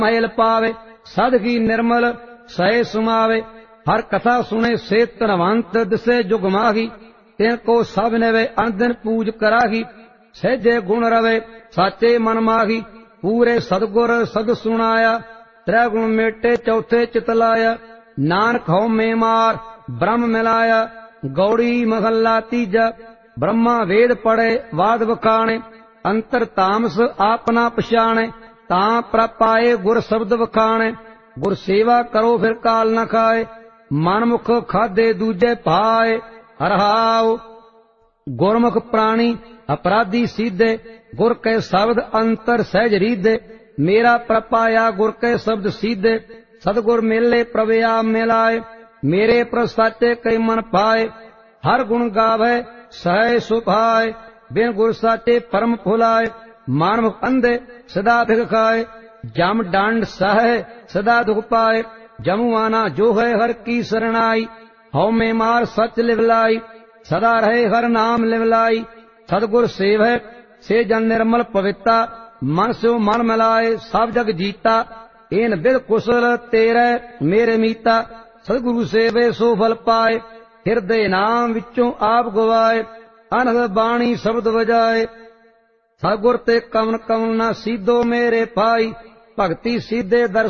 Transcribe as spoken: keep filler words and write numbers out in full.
मैल पावे साधकी निर्मल सहे सुमावे। हर कथा सुने से धनवंत दिसे जुग माही। तिनको सब नेवे अनदिन पूज कराही। सहजे गुण रवे साचे मन माही। पूरे सदगुर सद सुनाया त्रै गुण मेटे चौथे चित लाया। नानक हਉ में मार ब्रह्म मिलाया गौड़ी महला तीजा। ब्रह्मा वेद पढ़े वाद वखाणे अंतर तामस आपना पछाणे। तां प्रप आए गुर शब्द वखाणे गुर सेवा करो फिर काल न खाए। मनमुख खादे दूजे पाए हरहाओ। गुरमुख प्राणी अपराधी सीधे गुर के शब्द अंतर सहज रीधे। मेरा प्रपाया गुर के शब्द सीधे सदगुर मेले प्रभया मिलाए। मेरे पर साचे कई मन पाए हर गुण गावे सहे सुभाए। बिन गुर साचे परम फुलाए मानमुख अंधे सदा भिख खाए। जम डांड सहे सदा दुख पाए जमुआना जो है हर की शरणाई। हौ में मार सच लिवलाई सदा रहे हर नाम लिवलाई। सदगुर सेव है से जन निर्मल पविता मन से मन मिलाए सब जग जीता। इन बिद कुशल तेरे मेरे मीता सदगुरु सेवे सो फल पाए। हिरदे नाम विचों आप गवाए अनहद बाणी शब्द बजाए। सदगुर ते कवन कवन न सीधो मेरे पाई भगति सीधे दर